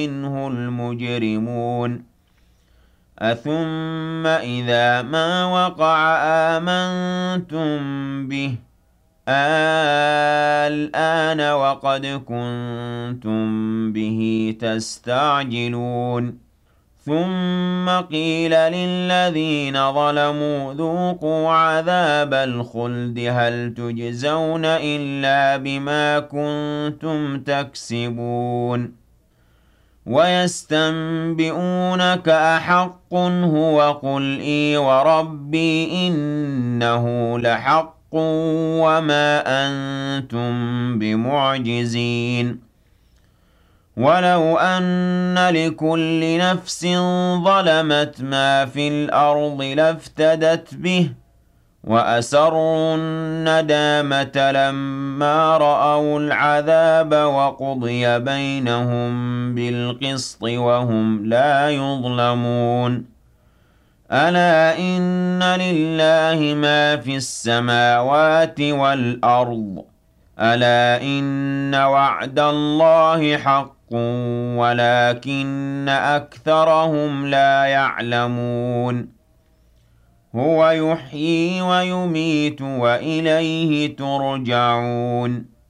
منه المجرمون أثم إذا ما وقع آمنتم به الآن وقد كنتم به تستعجلون ثم قيل للذين ظلموا ذوقوا عذاب الخلد هل تجزون إلا بما كنتم تكسبون ويستنبئونك أحق هو قل إي وربي إنه لحق وما أنتم بمعجزين ولو أن لكل نفس ظلمت ما في الأرض لافتدت به وأسروا الندامة لما رأوا العذاب وقضي بينهم بالقسط وهم لا يظلمون ألا إن لله ما في السماوات والأرض ألا إن وعد الله حق ولكن أكثرهم لا يعلمون هو يحيي ويميت وإليه ترجعون